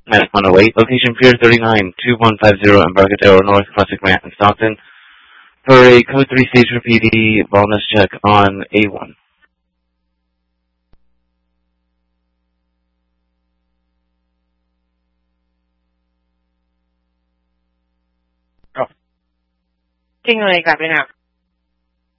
At 108, location Pier 39, 2150 Embarcadero North, Classic Grant in Stockton, for a Code 3 stage for PD wellness check on A1. Kinh người gặp đây nào.